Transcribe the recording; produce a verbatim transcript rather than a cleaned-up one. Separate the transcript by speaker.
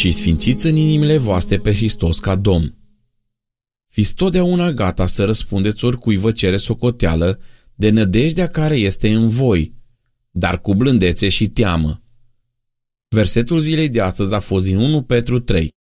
Speaker 1: și sfințiți în inimile voastre pe Hristos ca Domn. Fiți totdeauna gata să răspundeți oricui vă cere socoteală de nădejdea care este în voi, dar cu blândețe și teamă. Versetul zilei de astăzi a fost din unu Petru trei.